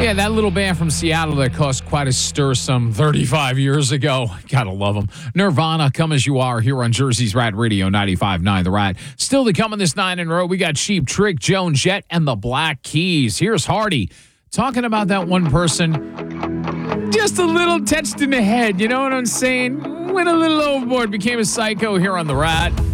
Yeah, that little band from Seattle that caused quite a stir some 35 years ago. Gotta love them. Nirvana, Come As You Are, here on Jersey's Rad Radio 95.9 The Rad. Still to come in this 9 in a row, we got Cheap Trick, Joan Jett, and the Black Keys. Here's Hardy talking about that one person just a little touched in the head. You know what I'm saying? Went a little overboard, became a psycho here on The Rad.